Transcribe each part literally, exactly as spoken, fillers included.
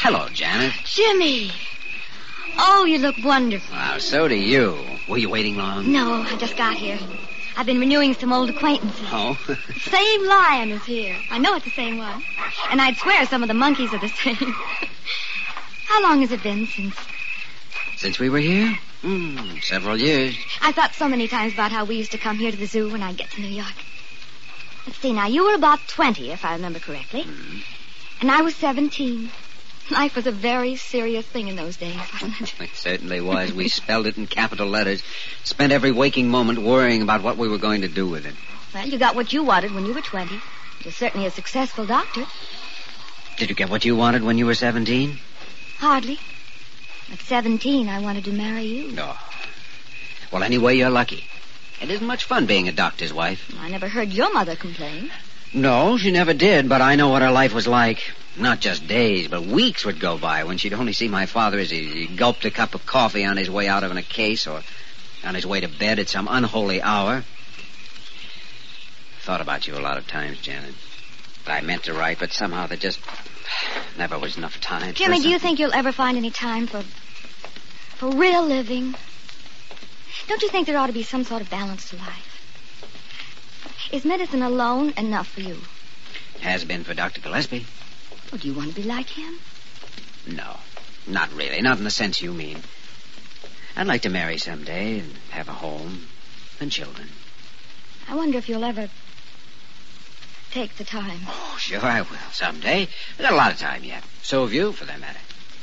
Hello, Janet. Jimmy. Oh, you look wonderful. Wow, so do you. Were you waiting long? No, I just got here. I've been renewing some old acquaintances. Oh? Same lion is here. I know it's the same one. And I'd swear some of the monkeys are the same. How long has it been since... Since we were here? Mm, several years. I thought so many times about how we used to come here to the zoo when I'd get to New York. Let's see, now, you were about twenty, if I remember correctly. Mm-hmm. And I was seventeen. Life was a very serious thing in those days, wasn't it? It certainly was. We spelled it in capital letters. Spent every waking moment worrying about what we were going to do with it. Well, you got what you wanted when you were twenty. You're certainly a successful doctor. Did you get what you wanted when you were seventeen? Hardly. At seventeen, I wanted to marry you. No. Well, anyway, you're lucky. It isn't much fun being a doctor's wife. I never heard your mother complain. No, she never did, but I know what her life was like. Not just days, but weeks would go by when she'd only see my father as he gulped a cup of coffee on his way out of in a case or on his way to bed at some unholy hour. Thought about you a lot of times, Janet. I meant to write, but somehow there just never was enough time. Jimmy, do you think you'll ever find any time for... for real living? Don't you think there ought to be some sort of balance to life? Is medicine alone enough for you? Has been for Doctor Gillespie. Well, do you want to be like him? No, not really. Not in the sense you mean. I'd like to marry someday and have a home and children. I wonder if you'll ever take the time. Oh, sure I will. Someday. I've got a lot of time yet. So have you, for that matter.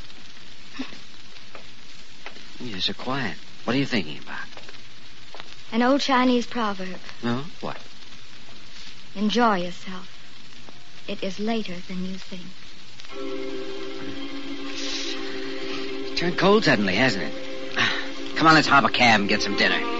You're so quiet. What are you thinking about? An old Chinese proverb. No? What? Enjoy yourself. It is later than you think. It's turned cold suddenly, hasn't it? Come on, let's hop a cab and get some dinner.